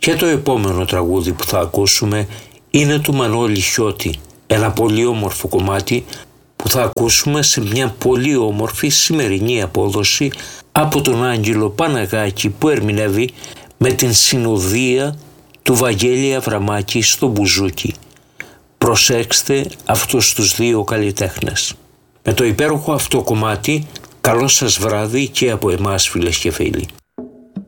Και το επόμενο τραγούδι που θα ακούσουμε είναι του Μανώλη Χιώτη, ένα πολύ όμορφο κομμάτι που θα ακούσουμε σε μια πολύ όμορφη σημερινή απόδοση από τον Άγγελο Παναγάκη, που ερμηνεύει με την συνοδεία του Βαγγέλη Αβραμάκη στο μπουζούκι. Προσέξτε αυτούς τους δύο καλλιτέχνες. Με το υπέροχο αυτό κομμάτι, καλό σας βράδυ και από εμάς, φίλες και φίλοι.